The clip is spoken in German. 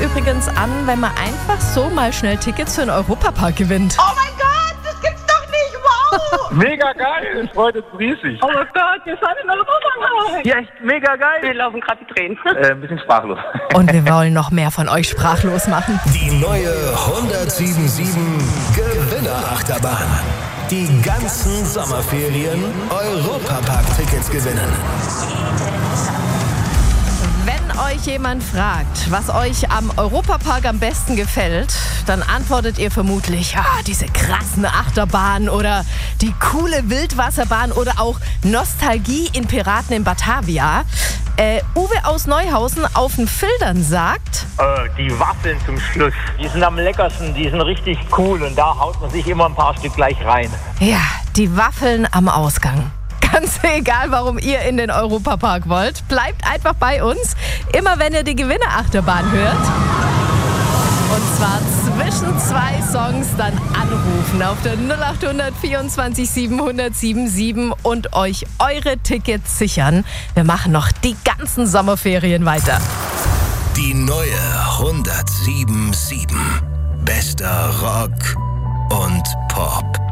übrigens an, wenn man einfach so mal schnell Tickets für den Europapark gewinnt. Oh mein Gott, das gibt's doch nicht, wow! Mega geil, es freut uns riesig. Oh mein Gott, wir fahren in Europapark! Ja, echt mega geil. Wir laufen gerade die Tränen. Ein bisschen sprachlos. Und wir wollen noch mehr von euch sprachlos machen. Die neue 1077 Gewinnerachterbahn. Die ganzen Sommerferien Europapark-Tickets gewinnen. Wenn euch jemand fragt, was euch am Europapark am besten gefällt, dann antwortet ihr vermutlich, diese krassen Achterbahnen oder die coole Wildwasserbahn oder auch Nostalgie in Piraten in Batavia. Uwe aus Neuhausen auf den Filtern sagt: Die Waffeln zum Schluss, die sind am leckersten, die sind richtig cool und da haut man sich immer ein paar Stück gleich rein. Ja, die Waffeln am Ausgang. Ganz egal, warum ihr in den Europapark wollt, bleibt einfach bei uns. Immer wenn ihr die Gewinnerachterbahn hört. Und zwar zwischen 2 Songs dann anrufen auf der 0800 24 700 77 und euch eure Tickets sichern. Wir machen noch die ganzen Sommerferien weiter. Die neue 1077. Bester Rock und Pop.